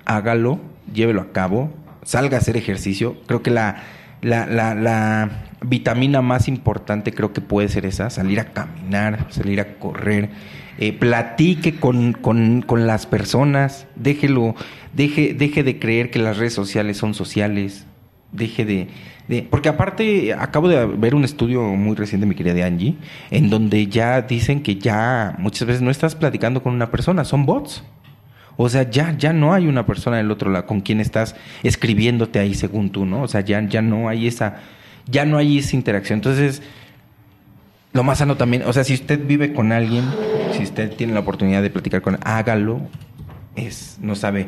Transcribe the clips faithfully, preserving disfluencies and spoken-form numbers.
hágalo, llévelo a cabo, salga a hacer ejercicio. Creo que la, la, la, la vitamina más importante creo que puede ser esa, salir a caminar, salir a correr, eh, platique con, con, con las personas, déjelo, deje, deje de creer que las redes sociales son sociales, deje de, de... Porque aparte, acabo de ver un estudio muy reciente, mi querida Angie, en donde ya dicen que ya muchas veces no estás platicando con una persona, son bots. O sea, ya, ya no hay una persona del otro lado con quien estás escribiéndote ahí según tú, ¿no? O sea, ya, ya no hay esa, ya no hay esa interacción. Entonces, lo más sano también, o sea, si usted vive con alguien, si usted tiene la oportunidad de platicar con él, hágalo. Es, no sabe,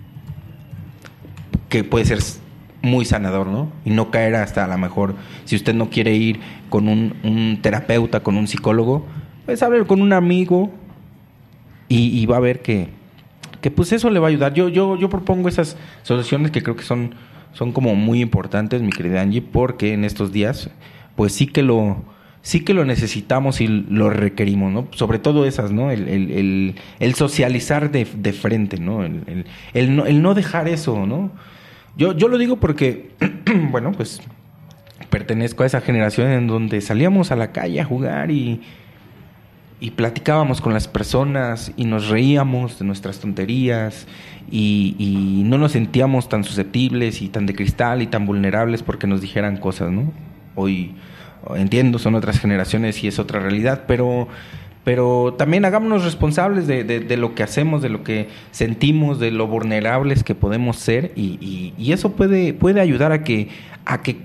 que puede ser muy sanador, ¿no? Y no caer hasta a lo mejor, si usted no quiere ir con un, un terapeuta, con un psicólogo, pues hable con un amigo y, y va a ver que, que pues eso le va a ayudar. Yo, yo, yo propongo esas soluciones que creo que son, son como muy importantes, mi querida Angie, porque en estos días, pues sí que lo, sí que lo necesitamos y lo requerimos, ¿no? Sobre todo esas, ¿no? El, el, el, el socializar de, de frente, ¿no? El, el, el no, el no dejar eso, ¿no? Yo, yo lo digo porque, bueno, pues pertenezco a esa generación en donde salíamos a la calle a jugar y, y platicábamos con las personas y nos reíamos de nuestras tonterías y, y no nos sentíamos tan susceptibles y tan de cristal y tan vulnerables porque nos dijeran cosas, ¿no? Hoy entiendo, son otras generaciones y es otra realidad, pero... Pero también hagámonos responsables de, de, de lo que hacemos, de lo que sentimos, de lo vulnerables que podemos ser y, y, y eso puede, puede ayudar a que, a que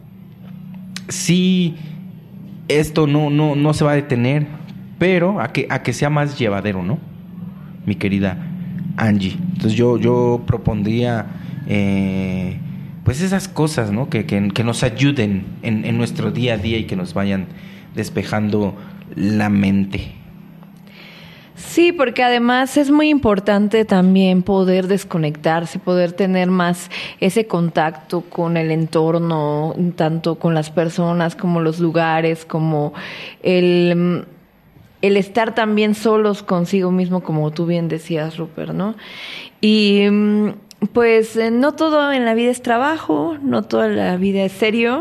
sí esto no, no, no se va a detener, pero a que, a que sea más llevadero, ¿no? Mi querida Angie. Entonces yo, yo propondría eh, pues esas cosas, ¿no? Que, que, que nos ayuden en, en nuestro día a día y que nos vayan despejando la mente. Sí, porque además es muy importante también poder desconectarse, poder tener más ese contacto con el entorno, tanto con las personas como los lugares, como el, el estar también solos consigo mismo, como tú bien decías, Rupert, ¿no? Y pues no todo en la vida es trabajo, no toda la vida es serio.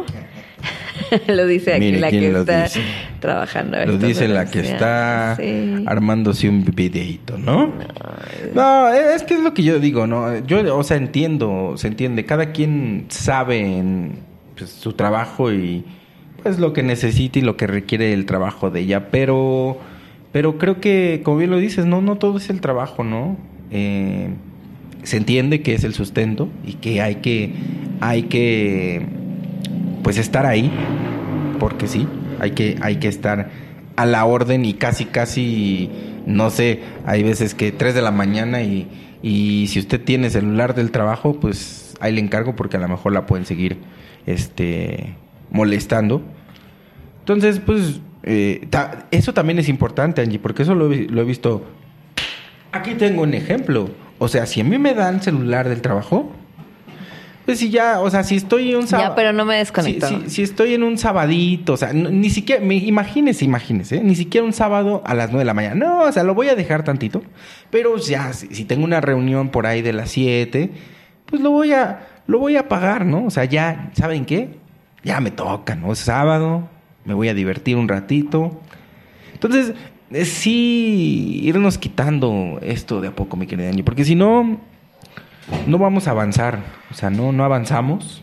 Lo dice aquí Mire, la que está dice? trabajando. Lo dice la que está sí. armándose un videíto, ¿no? ¿no? No, es que es lo que yo digo, ¿no? Yo, o sea, entiendo, se entiende. Cada quien sabe en pues, su trabajo y pues lo que necesita y lo que requiere el trabajo de ella. Pero, pero creo que, como bien lo dices, no, no todo es el trabajo, ¿no? Eh, se entiende que es el sustento y que hay que, hay que pues estar ahí, porque sí, hay que, hay que estar a la orden y casi, casi, no sé, hay veces que tres de la mañana y, y si usted tiene celular del trabajo, pues ahí le encargo porque a lo mejor la pueden seguir este, molestando. Entonces, pues, eh, ta, eso también es importante, Angie, porque eso lo, lo he visto. Aquí tengo un ejemplo. O sea, si a mí me dan celular del trabajo, pues si ya, o sea, si estoy en un sábado... Ya, pero no me desconecto. Si, si, si estoy en un sabadito, o sea, no, ni siquiera... Me, imagínese, imagínese, ¿eh? Ni siquiera un sábado a las nueve de la mañana. No, o sea, lo voy a dejar tantito. Pero ya, si, si tengo una reunión por ahí de las siete, pues lo voy a... Lo voy a pagar, ¿no? O sea, ya, ¿saben qué? Ya me toca, ¿no? Es sábado, me voy a divertir un ratito. Entonces, eh, sí, irnos quitando esto de a poco, mi querida Angie, porque si no... no vamos a avanzar, o sea, no, no avanzamos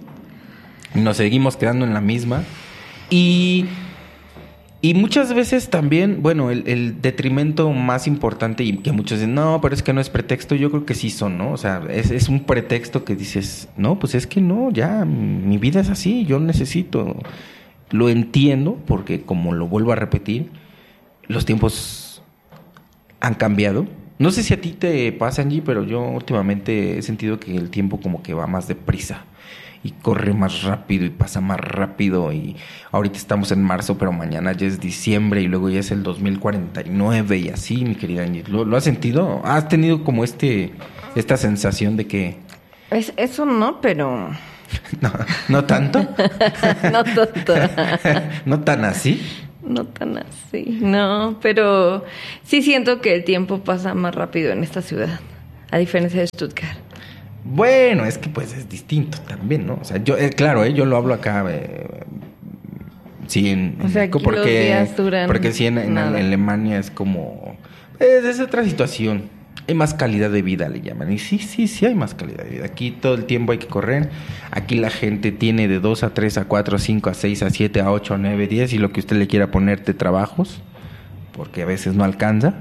y nos seguimos quedando en la misma y, y muchas veces también, bueno, el, el detrimento más importante y que muchos dicen, no, pero es que no es pretexto, yo creo que sí son, ¿no? O sea, es, es un pretexto que dices, no, pues es que no, ya, mi vida es así, yo necesito, lo entiendo porque como lo vuelvo a repetir, los tiempos han cambiado. No sé si a ti te pasa, Angie, pero yo últimamente he sentido que el tiempo como que va más deprisa y corre más rápido y pasa más rápido y ahorita estamos en marzo, pero mañana ya es diciembre y luego ya es el dos mil cuarenta y nueve y así, mi querida Angie. ¿Lo, lo has sentido? ¿Has tenido como este esta sensación de que...? Es, eso no, pero... no, ¿no tanto? No tanto. ¿No tan así? No tan así, no, pero sí siento que el tiempo pasa más rápido en esta ciudad. a diferencia de Stuttgart. Bueno, es que pues es distinto también, ¿no? O sea, yo, eh, claro, eh, yo lo hablo acá, eh, sí, en, o sea, México, aquí porque, los días duran porque sí, en, en, en Alemania es como, es, es otra situación, hay más calidad de vida, le llaman, y sí, sí, sí hay más calidad de vida, aquí todo el tiempo hay que correr, aquí la gente tiene de dos a tres a cuatro a cinco a seis a siete a ocho a nueve, diez, y lo que usted le quiera poner de trabajos, porque a veces no alcanza,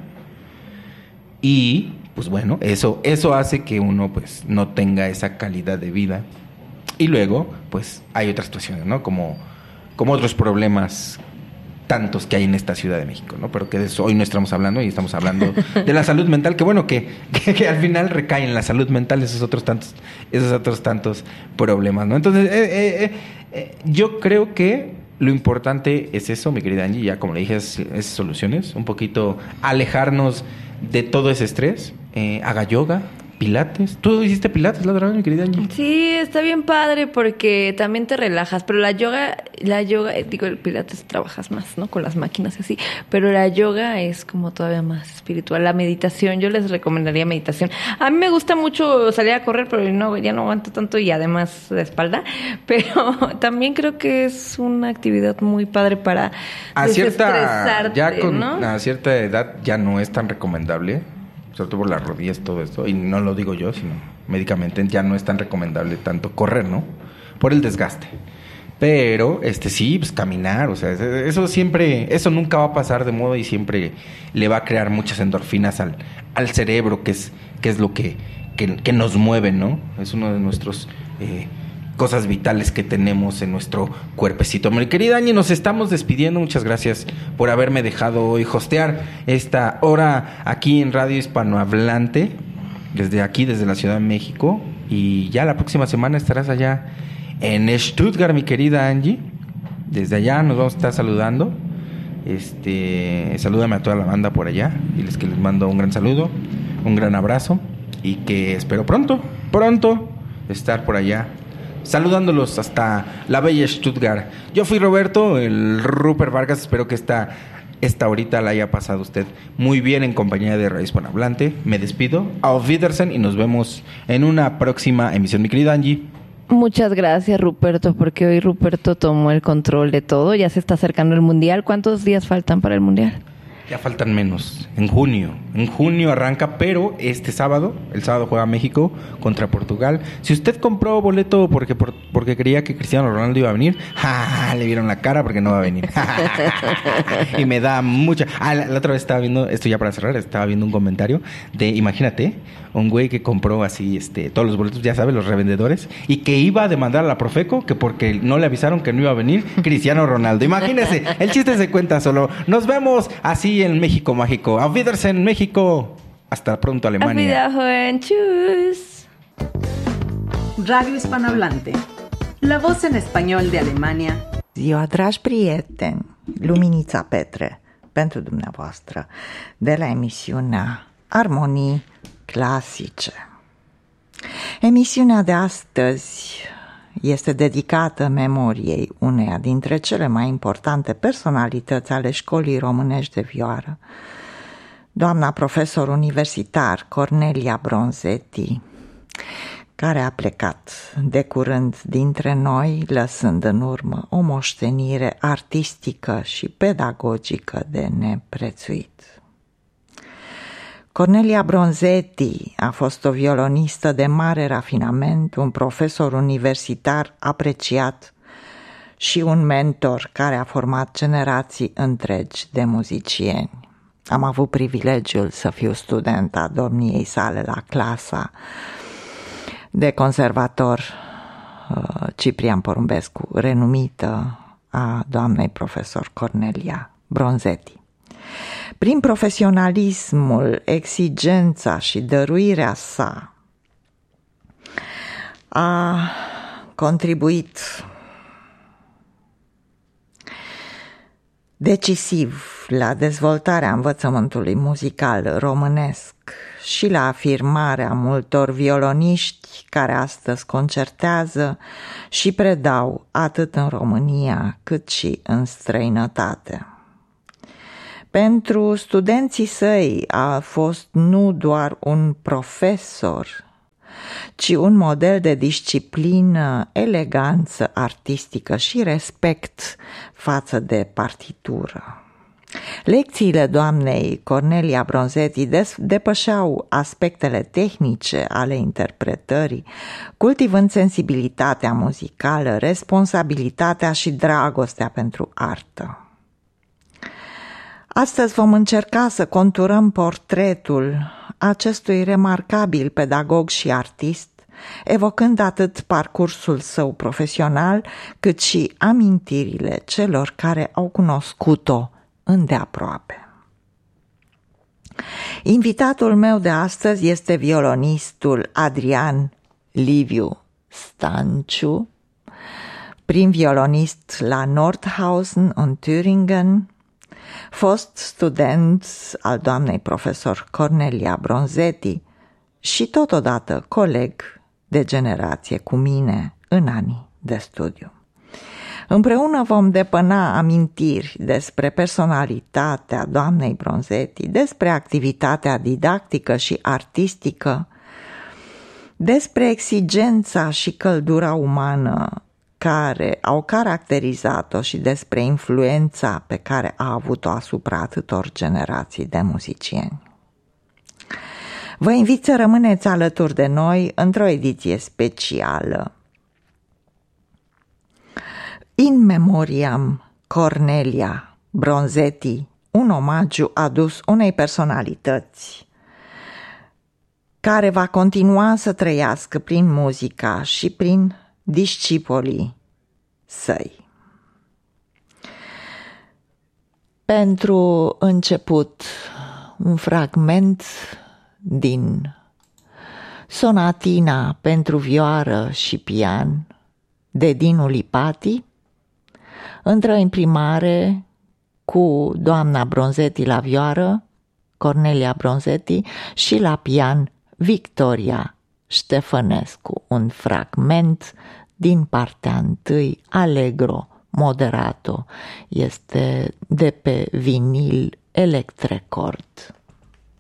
y pues bueno, eso, eso hace que uno pues no tenga esa calidad de vida. Y luego, pues hay otras situaciones, ¿no? Como, como otros problemas tantos que hay en esta Ciudad de México, ¿no? Pero que de eso hoy no estamos hablando y estamos hablando de la salud mental, que bueno, que, que, que al final recae en la salud mental esos otros tantos, esos otros tantos problemas, ¿no? Entonces, eh, eh, eh, yo creo que lo importante es eso, mi querida Angie, ya como le dije, es, es soluciones, un poquito alejarnos de todo ese estrés, eh, haga yoga, pilates. ¿Tú hiciste pilates la otra vez, mi querida Angie? Sí, está bien padre porque también te relajas, pero la yoga, la yoga, digo, el pilates trabajas más, ¿no? Con las máquinas y así, pero la yoga es como todavía más espiritual. La meditación, yo les recomendaría meditación. A mí me gusta mucho salir a correr, pero no, ya no aguanto tanto y además de espalda, pero también creo que es una actividad muy padre para a cierta, ya con, ¿no? A cierta edad ya no es tan recomendable, sobre todo por las rodillas, todo esto, y no lo digo yo, sino médicamente ya no es tan recomendable tanto correr, ¿no? Por el desgaste. Pero, este sí, pues caminar, o sea, eso siempre, eso nunca va a pasar de moda y siempre le va a crear muchas endorfinas al, al cerebro, que es, que es lo que, que, que nos mueve, ¿no? Es uno de nuestros eh, cosas vitales que tenemos en nuestro cuerpecito. Mi querida Angie, nos estamos despidiendo. Muchas gracias por haberme dejado hoy hostear esta hora aquí en Radio Hispanohablante, desde aquí, desde la Ciudad de México. Y ya la próxima semana estarás allá en Stuttgart, mi querida Angie. Desde allá nos vamos a estar saludando. Este, salúdame a toda la banda por allá. Diles que les mando un gran saludo, un gran abrazo y que espero pronto, pronto estar por allá saludándolos hasta la bella Stuttgart. Yo fui Roberto, el Rupert Vargas. Espero que esta, esta horita la haya pasado usted muy bien en compañía de Radio Hispanohablante. Me despido. Auf Wiedersehen y nos vemos en una próxima emisión, mi querida Angie. Muchas gracias, Ruperto, porque hoy Ruperto tomó el control de todo. Ya se está acercando el Mundial. ¿Cuántos días faltan para el Mundial? Ya faltan menos, en junio. En junio arranca, pero este sábado, el sábado juega México contra Portugal. Si usted compró boleto porque por, porque creía que Cristiano Ronaldo iba a venir, ¡ja! Le vieron la cara porque no va a venir. Y me da mucha... Ah, la, la otra vez estaba viendo, esto ya para cerrar, estaba viendo un comentario de, imagínate, un güey que compró así este todos los boletos, ya sabes, los revendedores, y que iba a demandar a la Profeco que porque no le avisaron que no iba a venir Cristiano Ronaldo. Imagínese, el chiste se cuenta solo. Nos vemos así en México Mágico. Auf Wiedersehen, México. Hasta pronto, Alemania. Auf Wiedersehen. Tschüss. Radio Hispanohablante. La voz en español de Alemania. Ziua, dragi prieteni, Luminița Petre, pentru dumneavoastră, de la emisiunea Armonii Clasice. Emisiunea de astăzi este dedicată memoriei uneia dintre cele mai importante personalități ale școlii românești de vioară, doamna profesor universitar Cornelia Bronzetti, care a plecat de curând dintre noi, lăsând în urmă o moștenire artistică și pedagogică de neprețuit. Cornelia Bronzetti a fost o violonistă de mare rafinament, un profesor universitar apreciat și un mentor care a format generații întregi de muzicieni. Am avut privilegiul să fiu student a domniei sale la clasa de conservator Ciprian Porumbescu, renumită a doamnei profesor Cornelia Bronzetti. Prin profesionalismul, exigența și dăruirea sa a contribuit decisiv la dezvoltarea învățământului muzical românesc și la afirmarea multor violoniști care astăzi concertează și predau atât în România cât și în străinătate. Pentru studenții săi a fost nu doar un profesor, ci un model de disciplină, eleganță artistică și respect față de partitură. Lecțiile doamnei Cornelia Bronzetti depășeau aspectele tehnice ale interpretării, cultivând sensibilitatea muzicală, responsabilitatea și dragostea pentru artă. Astăzi vom încerca să conturăm portretul acestui remarcabil pedagog și artist, evocând atât parcursul său profesional, cât și amintirile celor care au cunoscut-o îndeaproape. Invitatul meu de astăzi este violonistul Adrian Liviu Stanciu, prim violonist la Nordhausen în Thüringen, fost student al doamnei profesor Cornelia Bronzetti și totodată coleg de generație cu mine în anii de studiu. Împreună vom depăna amintiri despre personalitatea doamnei Bronzetti, despre activitatea didactică și artistică, despre exigența și căldura umană care au caracterizat-o și despre influența pe care a avut-o asupra atâtor generații de muzicieni. Vă invit să rămâneți alături de noi într-o ediție specială. In memoriam Cornelia Bronzetti, un omagiu adus unei personalități care va continua să trăiască prin muzica și prin discipolii săi. Pentru început, un fragment din sonatina pentru vioară și pian de Dinu Lipati, într-o imprimare cu doamna Bronzetti la vioară, Cornelia Bronzetti, și la pian Victoria Ștefănescu, un fragment din partea întâi, Allegro moderato, este de pe vinil Electrecord.